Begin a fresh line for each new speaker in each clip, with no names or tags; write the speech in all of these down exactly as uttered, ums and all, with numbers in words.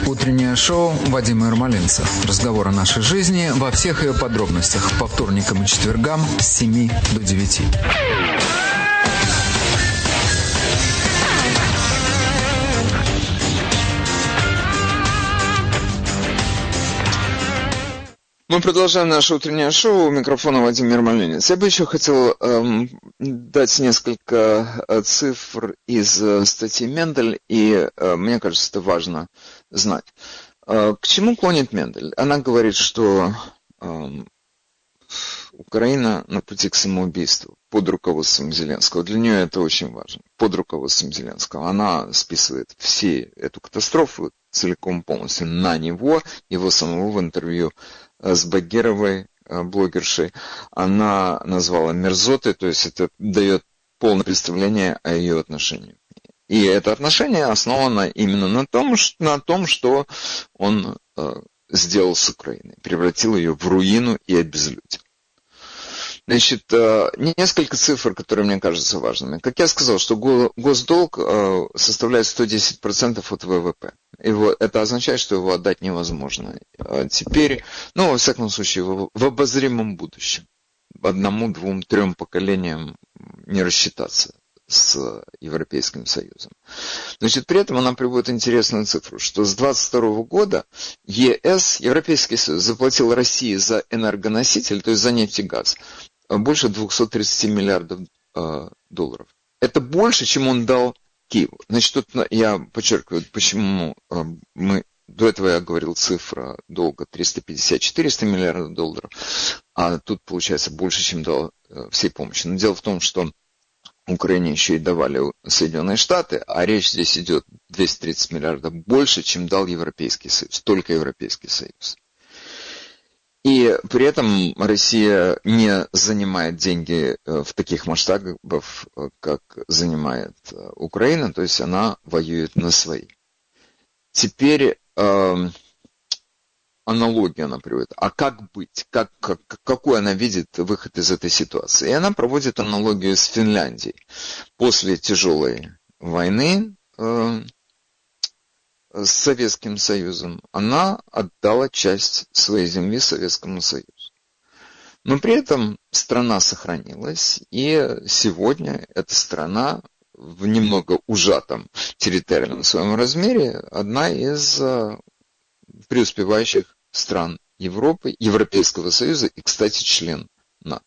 Утреннее шоу Вадима Ермолинца. Разговор о нашей жизни во всех ее подробностях. По вторникам и четвергам с семи до девяти.
Мы продолжаем наше утреннее шоу. У микрофона Вадим Ермолинец. Я бы еще хотел эм, дать несколько э, цифр из э, статьи Мендель, и э, мне кажется, это важно знать. Э, к чему клонит Мендель? Она говорит, что э, Украина на пути к самоубийству под руководством Зеленского. Для нее это очень важно. Под руководством Зеленского. Она списывает все эту катастрофу целиком полностью на него, его самого в интервью с Багировой, блогершей. Она назвала мерзотой, то есть это дает полное представление о ее отношении. И это отношение основано именно на том, что, на том, что он э, сделал с Украиной, превратил ее в руину и обезлюдил. Значит, несколько цифр, которые мне кажутся важными. Как я сказал, что госдолг составляет сто десять процентов от ВВП. Его, это означает, что его отдать невозможно. Теперь, ну, во всяком случае, в, в обозримом будущем. Одному, двум, трем поколениям не рассчитаться с Европейским Союзом. Значит, при этом она приводит интересную цифру, что с двадцать второго года ЕС, Европейский Союз, заплатил России за энергоноситель, то есть за нефть и газ, больше двести тридцать миллиардов э, долларов. Это больше, чем он дал Киеву. Значит, тут я подчеркиваю, почему э, мы, до этого я говорил цифра долга триста пятьдесят - четыреста миллиардов долларов, а тут получается больше, чем дал э, всей помощи. Но дело в том, что Украине еще и давали Соединенные Штаты, а речь здесь идет двести тридцать миллиардов больше, чем дал Европейский Союз, только Европейский Союз. И при этом Россия не занимает деньги в таких масштабах, как занимает Украина, то есть она воюет на свои. Теперь э, аналогию она приводит. А как быть? Как, как, какой она видит выход из этой ситуации? И она проводит аналогию с Финляндией. После тяжелой войны э, с Советским Союзом она отдала часть своей земли Советскому Союзу. Но при этом страна сохранилась, и сегодня эта страна в немного ужатом территориальном своем размере одна из э, преуспевающих стран Европы, Европейского Союза и, кстати, член НАТО.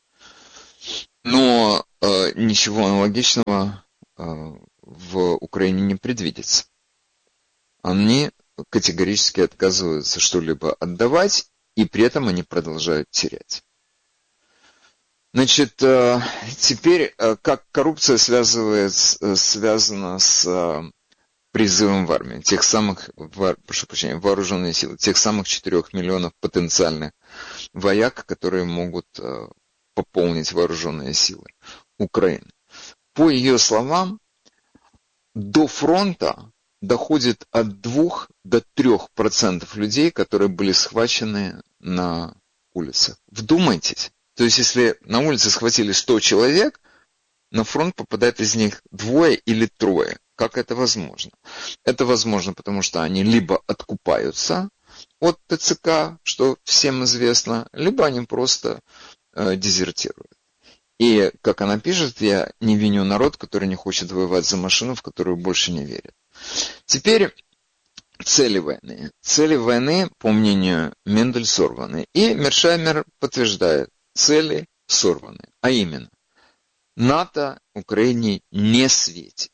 Но э, ничего аналогичного э, в Украине не предвидится. Они категорически отказываются что-либо отдавать, и при этом они продолжают терять. Значит, э, теперь, э, как коррупция связывает, э, связана с э, призывом в армию, тех самых, в, прошу прощения, вооруженные силы, тех самых четырех миллионов потенциальных вояк, которые могут э, пополнить вооруженные силы Украины. По ее словам, до фронта доходит от двух до трёх процентов людей, которые были схвачены на улицах. Вдумайтесь. То есть, если на улице схватили сто человек, на фронт попадает из них двое или трое. Как это возможно? Это возможно, потому что они либо откупаются от ТЦК, что всем известно, либо они просто э, дезертируют. И, как она пишет, я не виню народ, который не хочет воевать за машину, в которую больше не верит. Теперь цели войны. Цели войны, по мнению Мендель, сорваны. И Мершаймер подтверждает, цели сорваны. А именно, НАТО Украине не светит.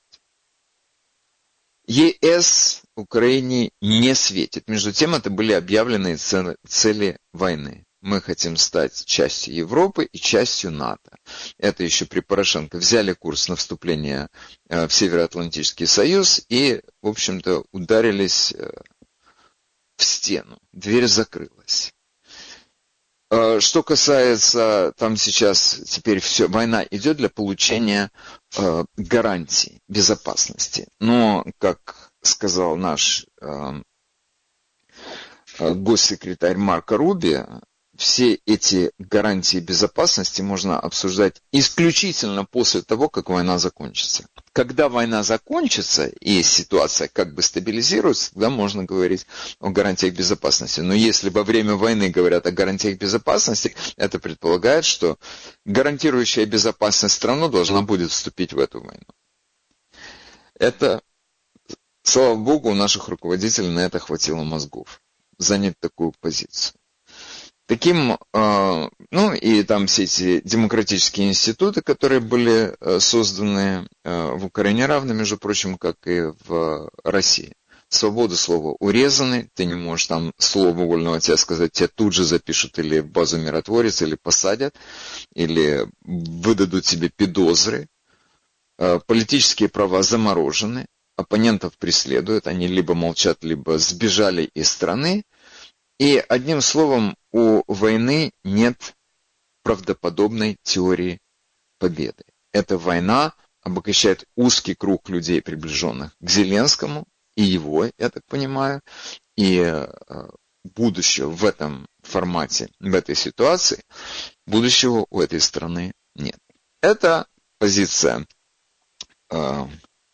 ЕС Украине не светит. Между тем, это были объявленные цели войны. Мы хотим стать частью Европы и частью НАТО. Это еще при Порошенко взяли курс на вступление в Североатлантический Союз и, в общем-то, ударились в стену. Дверь закрылась. Что касается, там сейчас теперь все, война идет для получения э, гарантий безопасности. Но, как сказал наш э, госсекретарь Марко Рубио, все эти гарантии безопасности можно обсуждать исключительно после того, как война закончится. Когда война закончится и ситуация как бы стабилизируется, тогда можно говорить о гарантиях безопасности. Но если во время войны говорят о гарантиях безопасности, это предполагает, что гарантирующая безопасность страна должна будет вступить в эту войну. Это, слава богу, у наших руководителей на это хватило мозгов занять такую позицию. Таким, ну и там все эти демократические институты, которые были созданы в Украине, равны, между прочим, как и в России. Свобода слова урезаны, ты не можешь там слово вольного тебя сказать, тебя тут же запишут или в базу миротворец, или посадят, или выдадут тебе педозры. Политические права заморожены, оппонентов преследуют, они либо молчат, либо сбежали из страны. И одним словом, у войны нет правдоподобной теории победы. Эта война обогащает узкий круг людей, приближенных к Зеленскому, и его, я так понимаю, и будущего в этом формате, в этой ситуации, будущего у этой страны нет. Это позиция э,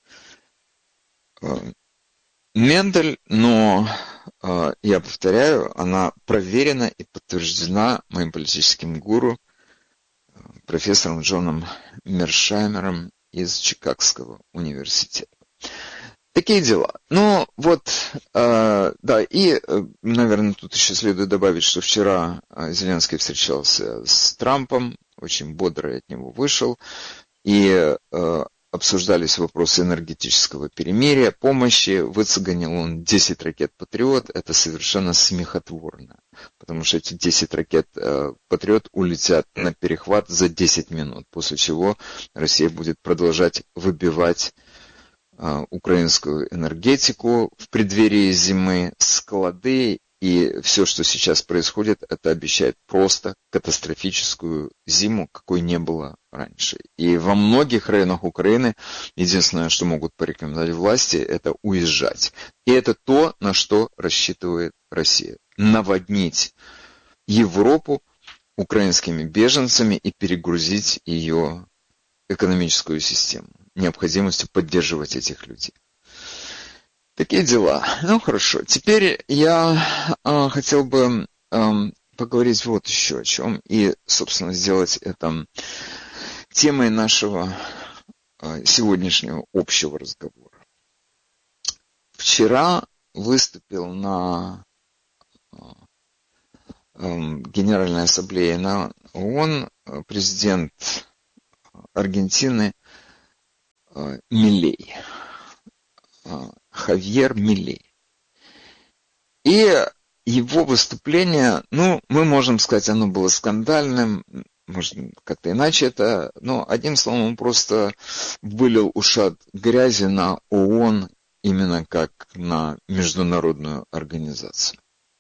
э, Мендель, но, э, я повторяю, она проверена и подтверждена моим политическим гуру, профессором Джоном Мершаймером из Чикагского университета. Такие дела. Ну, вот, э, да, и, наверное, тут еще следует добавить, что вчера Зеленский встречался с Трампом, очень бодро от него вышел, и э, обсуждались вопросы энергетического перемирия, помощи. Выцеганил он десять ракет «Патриот». Это совершенно смехотворно, потому что эти десять ракет э, «Патриот» улетят на перехват за десять минут, после чего Россия будет продолжать выбивать э, украинскую энергетику в преддверии зимы, склады. И все, что сейчас происходит, это обещает просто катастрофическую зиму, какой не было раньше. И во многих районах Украины единственное, что могут порекомендовать власти, это уезжать. И это то, на что рассчитывает Россия. Наводнить Европу украинскими беженцами и перегрузить ее экономическую систему. Необходимостью поддерживать этих людей. Такие дела. Ну, хорошо. Теперь я э, хотел бы э, поговорить вот еще о чем. И, собственно, сделать это темой нашего э, сегодняшнего общего разговора. Вчера выступил на э, э, Генеральной Ассамблее на ООН президент Аргентины э, Милей. Хавьер Милей. И его выступление, ну, мы можем сказать, оно было скандальным, может, как-то иначе это, но одним словом, он просто вылил ушат грязи на ООН, именно как на международную организацию.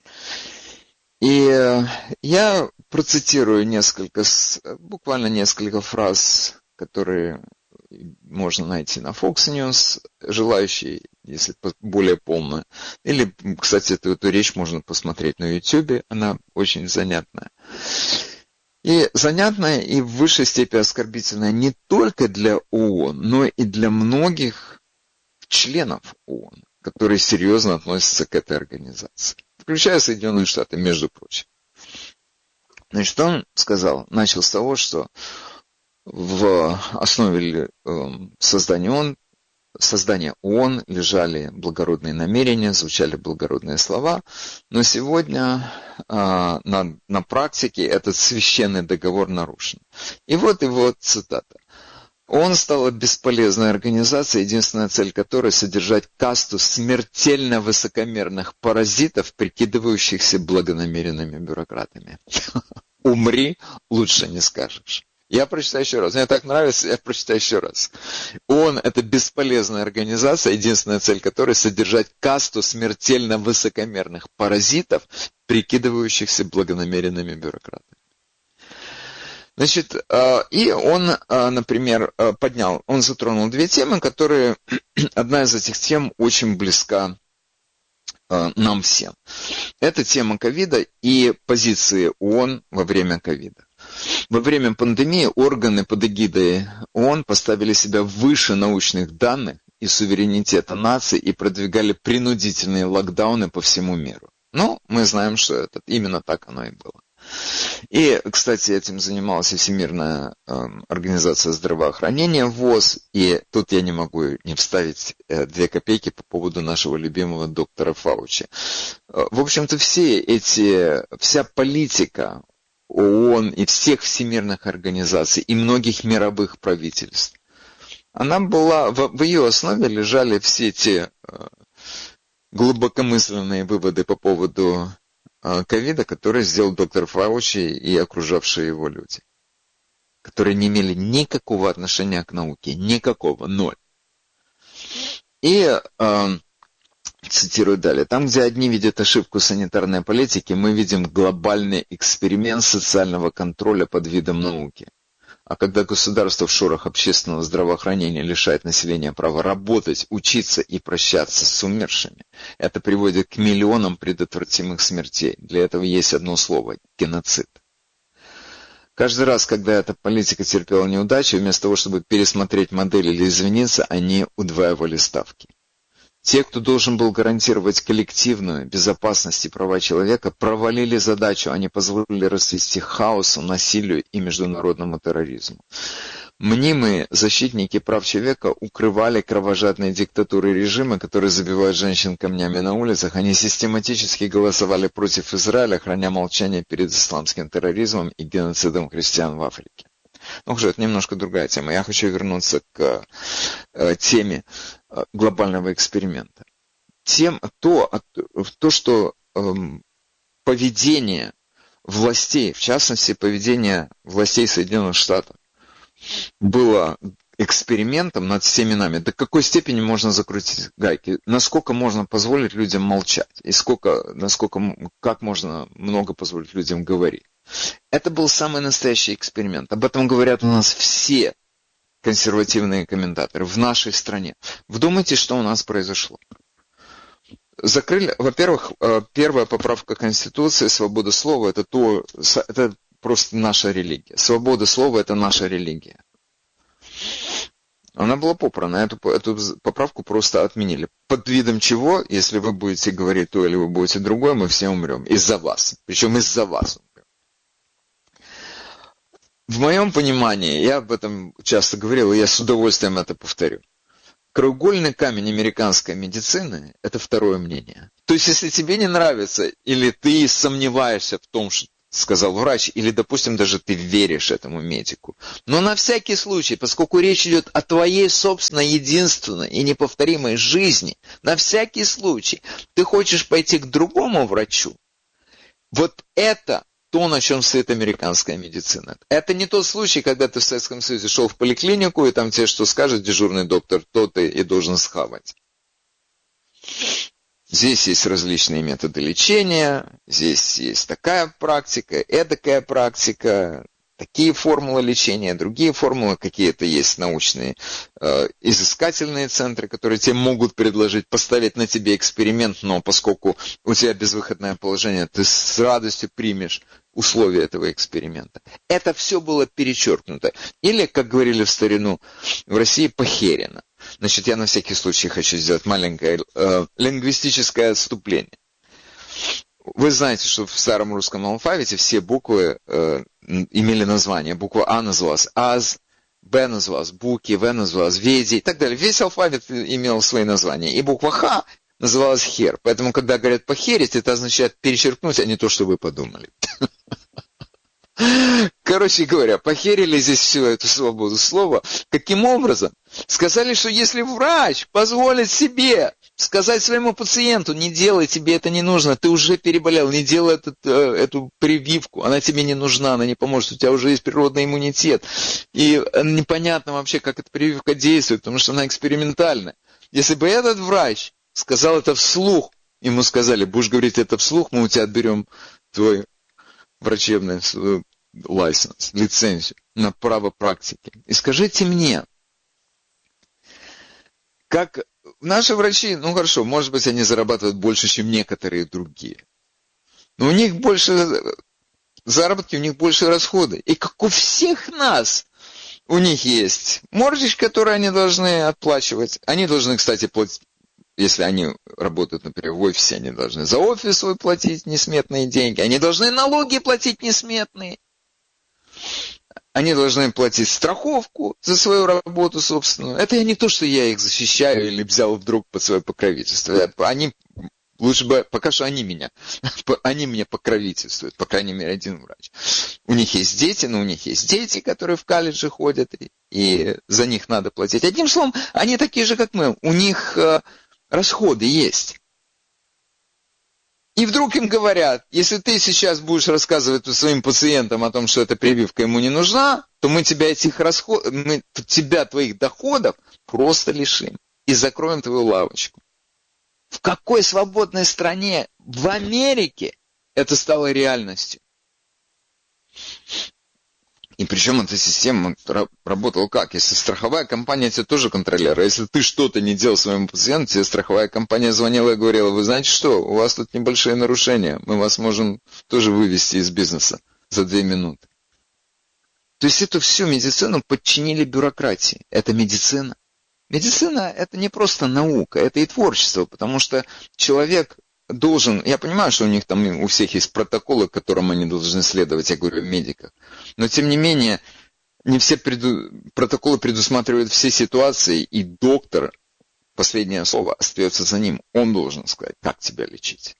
И я процитирую несколько, буквально несколько фраз, которые можно найти на Fox News, желающие, если более полно. Или, кстати, эту, эту речь можно посмотреть на YouTube, она очень занятная. И занятная и в высшей степени оскорбительная не только для ООН, но и для многих членов ООН, которые серьезно относятся к этой организации, включая Соединенные Штаты, между прочим. Значит, он сказал, начал с того, что в основе создания ООН, создания ООН лежали благородные намерения, звучали благородные слова, но сегодня на, на практике этот священный договор нарушен. И вот его цитата. ООН стала бесполезной организацией, единственная цель которой содержать касту смертельно высокомерных паразитов, прикидывающихся благонамеренными бюрократами. Умри, лучше не скажешь. Я прочитаю еще раз. Мне так нравится, я прочитаю еще раз. ООН – это бесполезная организация, единственная цель которой – содержать касту смертельно высокомерных паразитов, прикидывающихся благонамеренными бюрократами. Значит, и он, например, поднял, он затронул две темы, которые, одна из этих тем очень близка э, нам всем. Это тема ковида и позиции ООН во время ковида. Во время пандемии органы под эгидой ООН поставили себя выше научных данных и суверенитета наций и продвигали принудительные локдауны по всему миру. Ну, мы знаем, что это именно так оно и было. И, кстати, этим занималась и Всемирная э, организация здравоохранения ВОЗ, и тут я не могу не вставить э, две копейки по поводу нашего любимого доктора Фаучи. Э, в общем-то, все эти, вся политика ООН и всех всемирных организаций и многих мировых правительств, она была, в, в ее основе лежали все те э, глубокомысленные выводы по поводу ковида, который сделал доктор Фаучи и окружавшие его люди, которые не имели никакого отношения к науке, никакого, ноль. И, э, цитирую далее, там, где одни видят ошибку санитарной политики, мы видим глобальный эксперимент социального контроля под видом науки. А когда государство в шорах общественного здравоохранения лишает населения права работать, учиться и прощаться с умершими, это приводит к миллионам предотвратимых смертей. Для этого есть одно слово – геноцид. Каждый раз, когда эта политика терпела неудачу, вместо того, чтобы пересмотреть модель или извиниться, они удваивали ставки. Те, кто должен был гарантировать коллективную безопасность и права человека, провалили задачу, они позволили расцвести хаосу, насилию и международному терроризму. Мнимые защитники прав человека укрывали кровожадные диктатуры режима, которые забивают женщин камнями на улицах. Они систематически голосовали против Израиля, храня молчание перед исламским терроризмом и геноцидом христиан в Африке. Ну, уже это немножко другая тема. Я хочу вернуться к э, теме э, глобального эксперимента. Тем, то, то, что э, поведение властей, в частности, поведение властей Соединенных Штатов, было экспериментом над всеми нами. До какой степени можно закрутить гайки? Насколько можно позволить людям молчать? И сколько, насколько, как можно много позволить людям говорить? Это был самый настоящий эксперимент. Об этом говорят у нас все консервативные комментаторы в нашей стране. Вдумайтесь, что у нас произошло. Закрыли, во-первых, первая поправка Конституции, свобода слова, это, то, это просто наша религия. Свобода слова – это наша религия. Она была попрана, эту, эту поправку просто отменили. Под видом чего, если вы будете говорить то или вы будете другое, мы все умрем. Из-за вас. Причем из-за вас умрем. В моем понимании, я об этом часто говорил, и я с удовольствием это повторю. Краеугольный камень американской медицины – это второе мнение. То есть, если тебе не нравится, или ты сомневаешься в том, что сказал врач, или, допустим, даже ты веришь этому медику. Но на всякий случай, поскольку речь идет о твоей собственной единственной и неповторимой жизни, на всякий случай ты хочешь пойти к другому врачу, вот это то, на чем стоит американская медицина. Это не тот случай, когда ты в Советском Союзе шел в поликлинику, и там тебе что скажет дежурный доктор, то ты и должен схавать. Здесь есть различные методы лечения, здесь есть такая практика, эдакая практика, такие формулы лечения, другие формулы, какие-то есть научные э, изыскательные центры, которые тебе могут предложить поставить на тебе эксперимент, но поскольку у тебя безвыходное положение, ты с радостью примешь условия этого эксперимента. Это все было перечеркнуто. Или, как говорили в старину в России, похерено. Значит, я на всякий случай хочу сделать маленькое э, лингвистическое отступление. Вы знаете, что в старом русском алфавите все буквы э, имели название. Буква А называлась АЗ, Б называлась Буки, В называлась Веди и так далее. Весь алфавит имел свои названия. И буква Х называлась Хер. Поэтому, когда говорят похерить, это означает перечеркнуть, а не то, что вы подумали. Короче говоря, похерили здесь всю эту свободу слова. Каким образом? Сказали, что если врач позволит себе сказать своему пациенту, не делай, тебе это не нужно, ты уже переболел, не делай этот, эту прививку, она тебе не нужна, она не поможет, у тебя уже есть природный иммунитет. И непонятно вообще, как эта прививка действует, потому что она экспериментальная. Если бы этот врач сказал это вслух, ему сказали, будешь говорить это вслух, мы у тебя отберем твой врачебный лайсенс, лицензию на право практики. И скажите мне, как наши врачи, ну хорошо, может быть, они зарабатывают больше, чем некоторые другие. Но у них больше заработки, у них больше расходы. И как у всех нас, у них есть мордич, который они должны отплачивать. Они должны, кстати, платить, если они работают, например, в офисе, они должны за офис свой платить несметные деньги. Они должны налоги платить несметные. Они должны платить страховку за свою работу собственную. Это не то, что я их защищаю или взял вдруг под свое покровительство. Они, лучше бы, пока что они меня, они мне покровительствуют, по крайней мере, один врач. У них есть дети, но у них есть дети, которые в колледже ходят, и за них надо платить. Одним словом, они такие же, как мы. У них расходы есть. И вдруг им говорят, если ты сейчас будешь рассказывать своим пациентам о том, что эта прививка ему не нужна, то мы тебя этих расходов, мы тебя твоих доходов просто лишим и закроем твою лавочку. В какой свободной стране? В Америке это стало реальностью. И причем эта система работала как? Если страховая компания тебя тоже контролирует, если ты что-то не делал своему пациенту, тебе страховая компания звонила и говорила, вы знаете что, у вас тут небольшие нарушения, мы вас можем тоже вывести из бизнеса за две минуты. То есть эту всю медицину подчинили бюрократии. Это медицина. Медицина – это не просто наука, это и творчество, потому что человек должен, я понимаю, что у них там у всех есть протоколы, к которым они должны следовать, я говорю о медиках, но тем не менее не все преду... протоколы предусматривают все ситуации, и доктор, последнее слово, остается за ним, он должен сказать, как тебя лечить.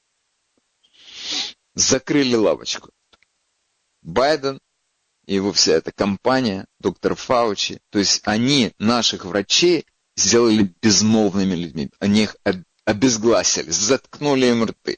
Закрыли лавочку. Байден и его вся эта компания, доктор Фаучи, то есть они наших врачей сделали безмолвными людьми, они их обезгласили, заткнули им рты.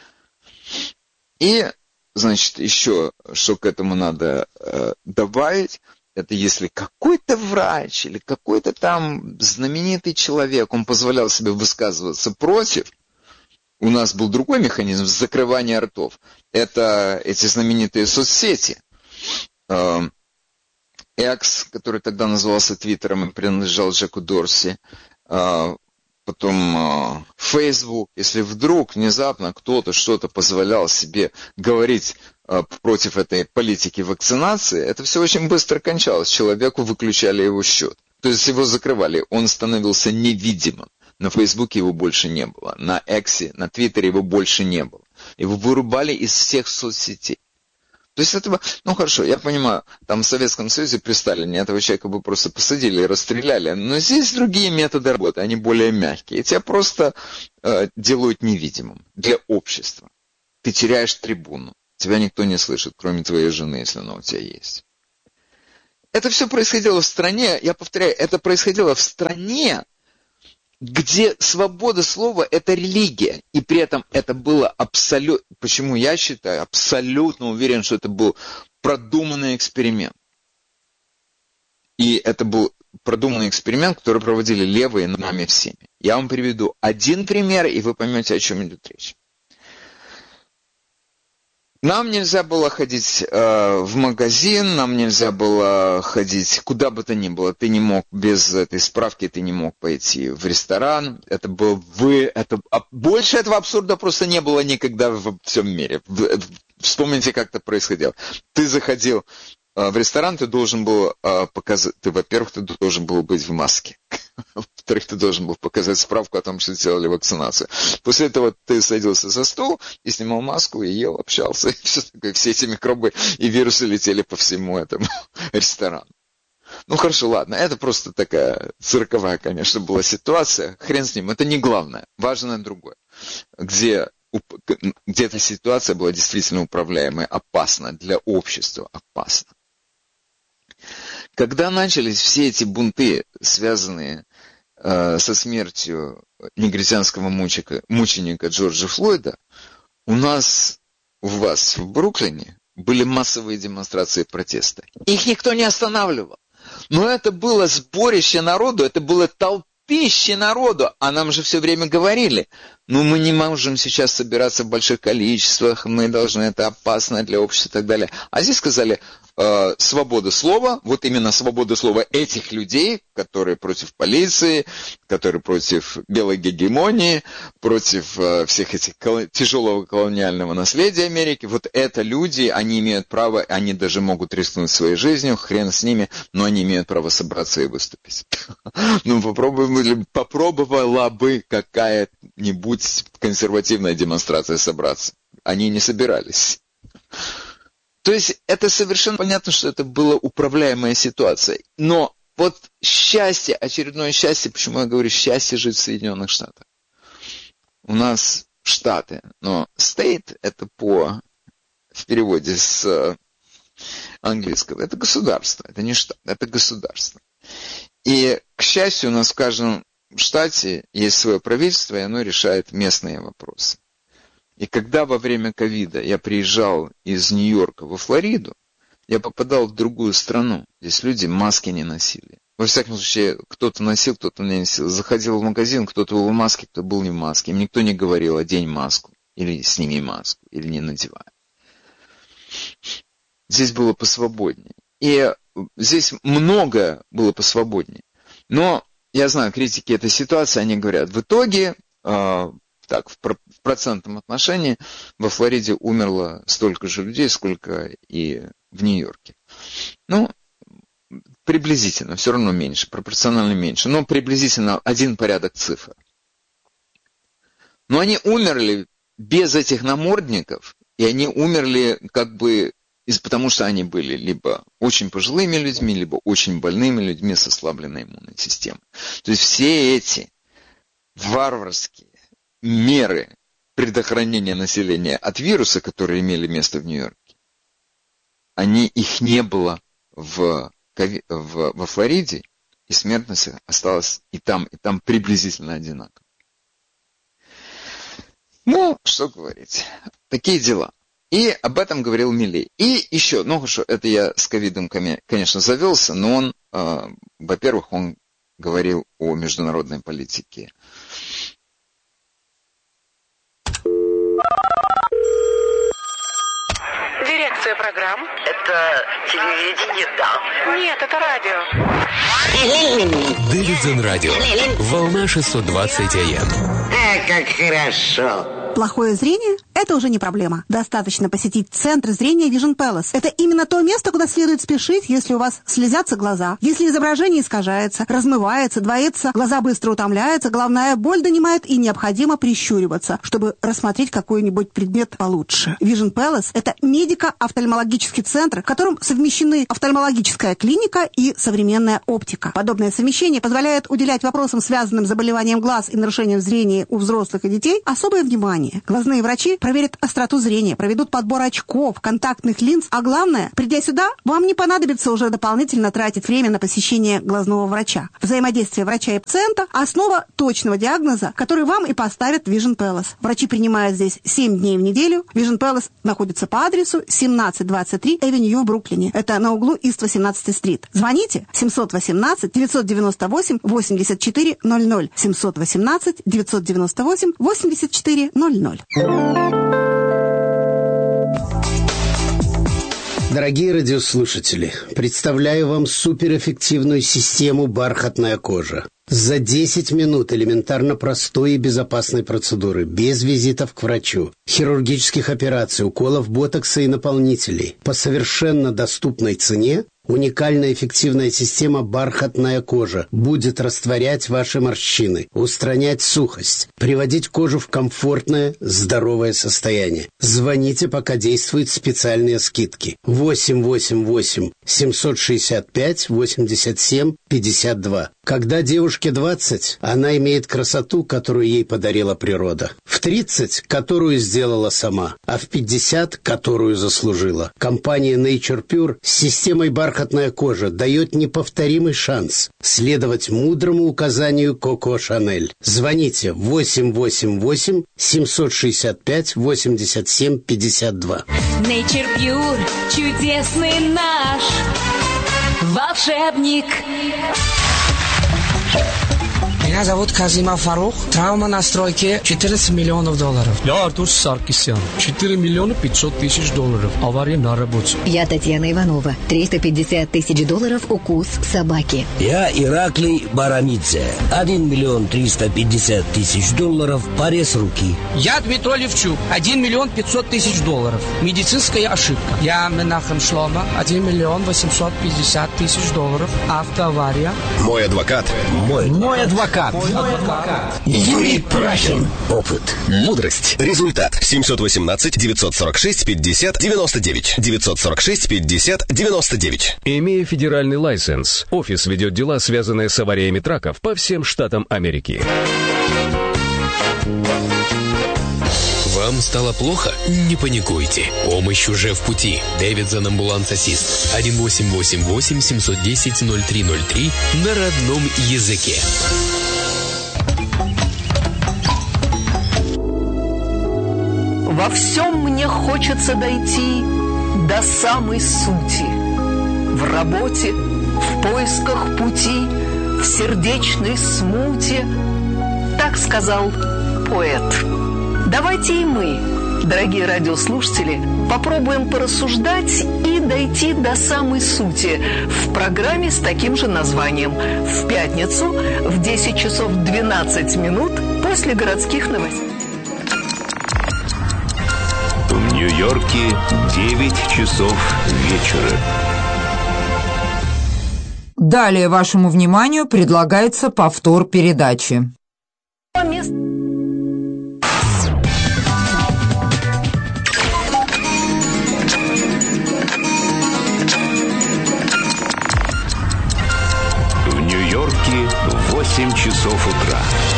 И, значит, еще, что к этому надо э, добавить, это если какой-то врач или какой-то там знаменитый человек, он позволял себе высказываться против, у нас был другой механизм закрывания ртов. Это эти знаменитые соцсети. Э, X, который тогда назывался Твиттером и принадлежал Джеку Дорси, э, потом Facebook, если вдруг внезапно кто-то что-то позволял себе говорить э, против этой политики вакцинации, это все очень быстро кончалось. Человеку выключали его счет. То есть его закрывали, он становился невидимым. На Facebook его больше не было, на X, на Твиттере его больше не было. Его вырубали из всех соцсетей. То есть этого, ну хорошо, я понимаю, там в Советском Союзе при Сталине этого человека бы просто посадили и расстреляли, но здесь другие методы работы, они более мягкие. И тебя просто э, делают невидимым для общества. Ты теряешь трибуну, тебя никто не слышит, кроме твоей жены, если она у тебя есть. Это все происходило в стране, я повторяю, это происходило в стране, где свобода слова – это религия, и при этом это было абсолютно, почему я считаю, абсолютно уверен, что это был продуманный эксперимент. И это был продуманный эксперимент, который проводили левые нами всеми. Я вам приведу один пример, и вы поймете, о чем идет речь. Нам нельзя было ходить э, в магазин, нам нельзя было ходить куда бы то ни было. Ты не мог без этой справки, ты не мог пойти в ресторан. Это был вы, это а больше этого абсурда просто не было никогда во всем мире. Вспомните, как это происходило. Ты заходил э, в ресторан, ты должен был э, показать, ты, во-первых, ты должен был быть в маске. Во-вторых, ты должен был показать справку о том, что сделали вакцинацию. После этого ты садился за стол и снимал маску, и ел, общался. И все, такое, все эти микробы и вирусы летели по всему этому ресторану. Ну хорошо, ладно, это просто такая цирковая, конечно, была ситуация. Хрен с ним, это не главное. Важное другое. Где, где эта ситуация была действительно управляемой, опасна для общества, опасна. Когда начались все эти бунты, связанные э, со смертью негритянского мученика, мученика Джорджа Флойда, у нас, у вас в Бруклине были массовые демонстрации протеста. Их никто не останавливал. Но это было сборище народу, это было толпище народу. А нам же все время говорили, ну мы не можем сейчас собираться в больших количествах, мы должны, это опасно для общества и так далее. А здесь сказали, э, свобода слова, вот именно свобода слова этих людей, которые против полиции, которые против белой гегемонии, против э, всех этих кол- тяжелого колониального наследия Америки, вот это люди, они имеют право, они даже могут рискнуть своей жизнью, хрен с ними, но они имеют право собраться и выступить. Ну, попробовала бы какая-нибудь консервативная демонстрация собраться. Они не собирались. То есть это совершенно понятно, что это была управляемая ситуация. Но вот счастье, очередное счастье, почему я говорю счастье жить в Соединенных Штатах. У нас Штаты, но state это по, в переводе с английского, это государство, это не штат, это государство. И, к счастью, у нас в каждом штате есть свое правительство, и оно решает местные вопросы. И когда во время ковида я приезжал из Нью-Йорка во Флориду, я попадал в другую страну. Здесь люди маски не носили. Во всяком случае, кто-то носил, кто-то не носил. Заходил в магазин, кто-то был в маске, кто был не в маске. Им никто не говорил: одень маску, или сними маску, или не надевай. Здесь было посвободнее. И здесь многое было посвободнее. Но я знаю, критики этой ситуации, они говорят, в итоге... Так, в процентном отношении во Флориде умерло столько же людей, сколько и в Нью-Йорке. Ну, приблизительно, все равно меньше, пропорционально меньше, но приблизительно один порядок цифр. Но они умерли без этих намордников, и они умерли как бы потому, что они были либо очень пожилыми людьми, либо очень больными людьми с ослабленной иммунной системой. То есть все эти варварские меры предохранения населения от вируса, которые имели место в Нью-Йорке, они, их не было в, в, во Флориде, и смертность осталась и там, и там приблизительно одинаково. Ну, что говорить. Такие дела. И об этом говорил Милей. И еще, ну хорошо, это я с ковидом, конечно, завелся, но он, э, во-первых, он говорил о международной политике.
Дирекция программ.
Это телевидение, да.
Нет, это радио.
Дэвидсон радио. Волна шестьсот двадцать АМ.
А, как хорошо.
Плохое зрение – это уже не проблема. Достаточно посетить Центр зрения Vision Palace. Это именно то место, куда следует спешить, если у вас слезятся глаза, если изображение искажается, размывается, двоится, глаза быстро утомляются, головная боль донимает и необходимо прищуриваться, чтобы рассмотреть какой-нибудь предмет получше. Vision Palace – это медико-офтальмологический центр, в котором совмещены офтальмологическая клиника и современная оптика. Подобное совмещение позволяет уделять вопросам, связанным с заболеванием глаз и нарушением зрения у взрослых и детей, особое внимание. Глазные врачи проверят остроту зрения, проведут подбор очков, контактных линз, а главное, придя сюда, вам не понадобится уже дополнительно тратить время на посещение глазного врача. Взаимодействие врача и пациента – основа точного диагноза, который вам и поставят в Vision Palace. Врачи принимают здесь семь дней в неделю. Vision Palace находится по адресу семнадцать двадцать три Эвеню в Бруклине. Это на углу Ист восемнадцатый стрит. Звоните семьсот восемнадцать девятьсот девяносто восемь восемьдесят четыре ноль ноль. семьсот восемнадцать девятьсот девяносто восемь восемьдесят четыре ноль ноль.
Дорогие радиослушатели, представляю вам суперэффективную систему «Бархатная кожа». За десять минут элементарно простой и безопасной процедуры, без визитов к врачу, хирургических операций, уколов ботокса и наполнителей, по совершенно доступной цене, уникальная эффективная система «Бархатная кожа» будет растворять ваши морщины, устранять сухость, приводить кожу в комфортное, здоровое состояние. Звоните, пока действуют специальные скидки. восемь восемь восемь семьсот шестьдесят пять восемьдесят семь пятьдесят два. Когда девушке двадцать, она имеет красоту, которую ей подарила природа. В тридцать, которую сделала сама, а в пятьдесят, которую заслужила. Компания Nature Pure с системой «Бархатная кожа» дает неповторимый шанс следовать мудрому указанию Коко Шанель. Звоните восемь восемь восемь семьсот шестьдесят пять восемьдесят семь пятьдесят два.
Nature Pure, чудесный наш волшебник.
Меня зовут Казима Фарух. Травма на стройке четырнадцать миллионов долларов.
Я Артур Саркисян. четыре миллиона пятьсот тысяч долларов. Авария на работе.
Я Татьяна Иванова. триста пятьдесят тысяч долларов укус собаки.
Я Ираклий Барамидзе. один миллион триста пятьдесят тысяч долларов. Порез руки.
Я Дмитрий Левчук. один миллион пятьсот тысяч долларов. Медицинская ошибка. Я Менахем Шлома. один миллион восемьсот пятьдесят тысяч долларов. Автоавария.
Мой адвокат.
Мой,
Мой адвокат.
Мой адвокат. Юрий Прахин. Опыт.
Мудрость. Результат. семьсот восемнадцать девятьсот сорок шесть пятьдесят девяносто девять. девятьсот сорок шесть пятьдесят девяносто девять.
Имея федеральный лайсенс, офис ведет дела, связанные с авариями траков по всем штатам Америки. Вам стало плохо? Не паникуйте. Помощь уже в пути. Дэвидсон Амбуланс Ассист. один восемь восемь восемь семь один ноль ноль три ноль три на родном языке.
Во всем мне хочется дойти до самой сути. В работе, в поисках пути, в сердечной смуте. Так сказал поэт. Давайте и мы, дорогие радиослушатели, попробуем порассуждать и дойти до самой сути в программе с таким же названием в пятницу в десять часов двенадцать минут после городских новостей.
В Нью-Йорке девять часов вечера.
Далее вашему вниманию предлагается повтор передачи.
В Нью-Йорке восемь часов утра.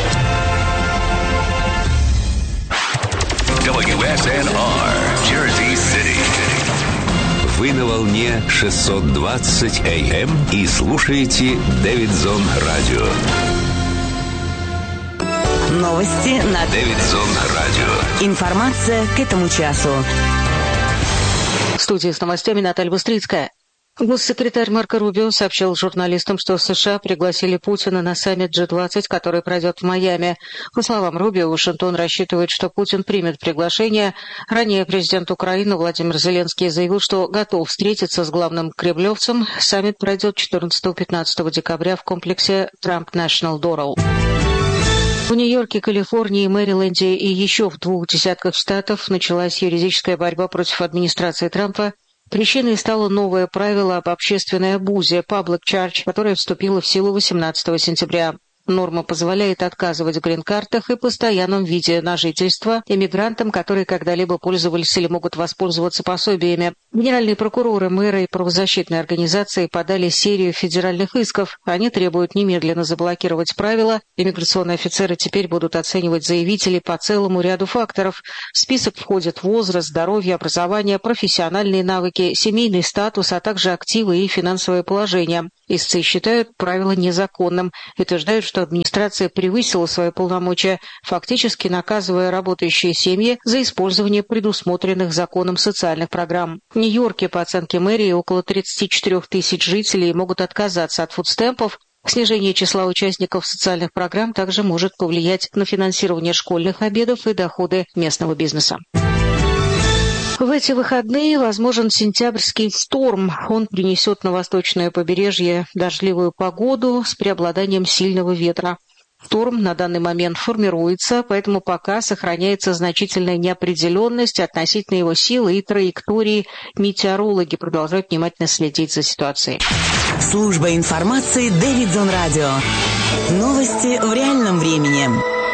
дабл ю эс эн ар, Jersey City.
Вы на волне шестьсот двадцать эй эм и слушаете Дэвидсон Радио.
Новости на
Дэвидсон Радио.
Информация к этому часу.
В студии с новостями Наталья Быстрицкая. Госсекретарь Марко Рубио сообщил журналистам, что США пригласили Путина на саммит джи двадцать, который пройдет в Майами. По словам Рубио, Вашингтон рассчитывает, что Путин примет приглашение. Ранее президент Украины Владимир Зеленский заявил, что готов встретиться с главным кремлевцем. Саммит пройдет четырнадцатого-пятнадцатого декабря в комплексе Trump National Doral. В Нью-Йорке, Калифорнии, Мэриленде и еще в двух десятках штатов началась юридическая борьба против администрации Трампа. Причиной стало новое правило об общественной обузе (Public Charge), которое вступило в силу восемнадцатого сентября. Норма позволяет отказывать в грин-картах и постоянном виде на жительство иммигрантам, которые когда-либо пользовались или могут воспользоваться пособиями. Генеральные прокуроры, мэры и правозащитные организации подали серию федеральных исков. Они требуют немедленно заблокировать правила. Иммиграционные офицеры теперь будут оценивать заявителей по целому ряду факторов. В список входят возраст, здоровье, образование, профессиональные навыки, семейный статус, а также активы и финансовое положение. Истцы считают правило незаконным и утверждают, что администрация превысила свои полномочия, фактически наказывая работающие семьи за использование предусмотренных законом социальных программ. В Нью-Йорке, по оценке мэрии, около тридцать четыре тысячи жителей могут отказаться от фудстемпов. Снижение числа участников социальных программ также может повлиять на финансирование школьных обедов и доходы местного бизнеса. В эти выходные возможен сентябрьский шторм. Он принесет на восточное побережье дождливую погоду с преобладанием сильного ветра. Шторм на данный момент формируется, поэтому пока сохраняется значительная неопределенность относительно его силы и траектории. Метеорологи продолжают внимательно следить за ситуацией.
Служба информации Дэвидсон Радио. Новости в реальном времени.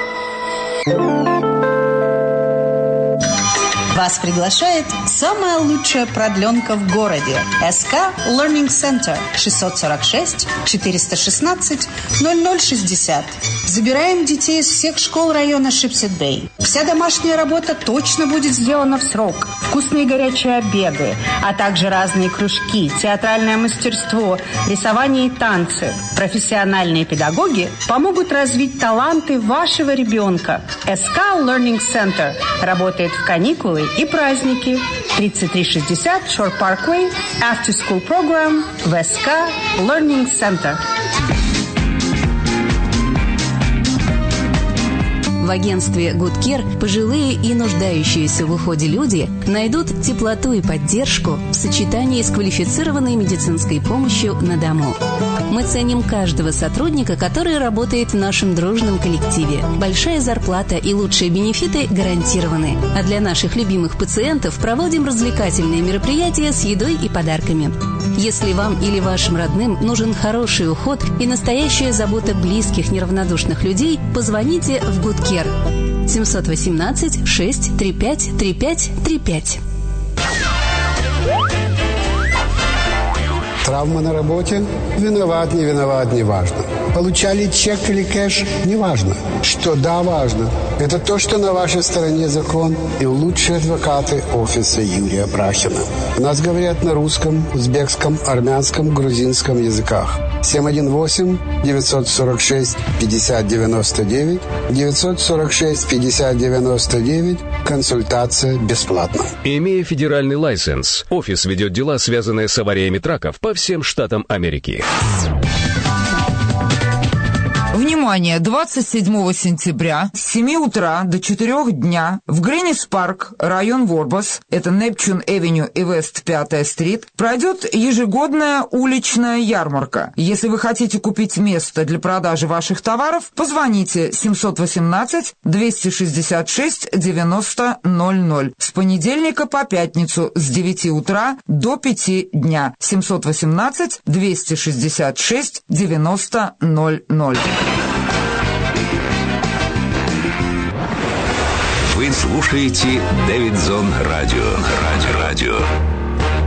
Вас приглашает самая лучшая продленка в городе. эс ка Learning Center шестьсот сорок шесть четыреста шестнадцать ноль ноль шестьдесят. Забираем детей из всех школ района Шипсет-Бэй. Вся домашняя работа точно будет сделана в срок. Вкусные горячие обеды, а также разные кружки, театральное мастерство, рисование и танцы. Профессиональные педагоги помогут развить таланты вашего ребенка. эс ка Learning Center работает в каникулы и праздники. тридцать три шестьдесят Shore Parkway, After School Program в эс ка Learning Center.
В агентстве Good Care пожилые и нуждающиеся в уходе люди найдут теплоту и поддержку в сочетании с квалифицированной медицинской помощью на дому. Мы ценим каждого сотрудника, который работает в нашем дружном коллективе. Большая зарплата и лучшие бенефиты гарантированы. А для наших любимых пациентов проводим развлекательные мероприятия с едой и подарками. Если вам или вашим родным нужен хороший уход и настоящая забота близких, неравнодушных людей, позвоните в Good Care. семь один восемь шесть три пять три пять три пять.
Травма на работе? Виноват, не виноват, не важно. Получали чек или кэш? Не важно. Что да, важно. Это то, что на вашей стороне закон и лучшие адвокаты офиса Юрия Брахина. У нас говорят на русском, узбекском, армянском, грузинском языках. семь один восемь девятьсот сорок шесть пятьдесят девяносто девять девятьсот сорок шесть пятьдесят девяносто девять. Консультация бесплатна.
Имея федеральный лайсенс, офис ведет дела, связанные с авариями траков по всем штатам Америки.
Внимание! двадцать седьмого сентября с семи утра до четырёх дня в Гринис-парк, район Ворбас, это Непчун-Эвеню и Вест пятая стрит, пройдет ежегодная уличная ярмарка. Если вы хотите купить место для продажи ваших товаров, позвоните семь один восемь два шесть шесть девяносто ноль ноль с понедельника по пятницу с девяти утра до пяти дня. семь один восемь два шесть шесть девяносто ноль ноль.
Вы слушаете Дэвидзон Радио. Радио. Радио.